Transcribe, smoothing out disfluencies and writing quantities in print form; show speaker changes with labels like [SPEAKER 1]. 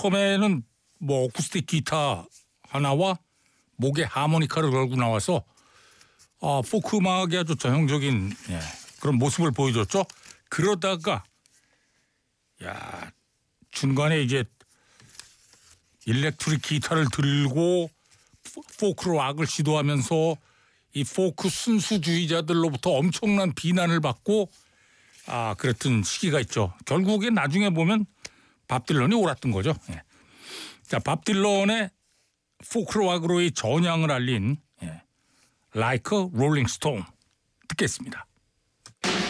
[SPEAKER 1] 처음에는 뭐 어쿠스틱 기타 하나와 목에 하모니카를 걸고 나와서 포크 음악의 아주 전형적인 그런 모습을 보여줬죠. 그러다가 중간에 이제 일렉트릭 기타를 들고 포크 락을 시도하면서 이 포크 순수주의자들로부터 엄청난 비난을 받고 그랬던 시기가 있죠. 결국에 나중에 보면 밥 딜런이 옳았던 거죠. 자, 밥 딜런의 포크 락으로의 전향을 알린 Like a Rolling Stone 듣겠습니다.